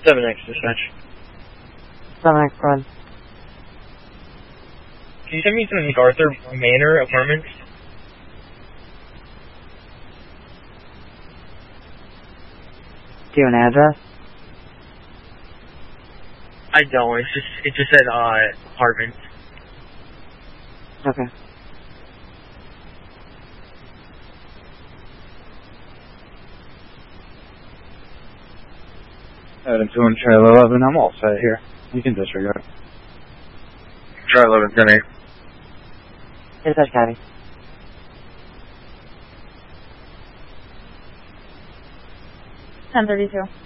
7X dispatch. 7X, go ahead. Can you send me to the MacArthur Manor apartments? Do you have an address? I don't. It just said apartments. Okay. Adam 2 and Charlie 11, I'm all set here. You can disregard. Charlie 11, 10-8. Dispatch, copy. 1032.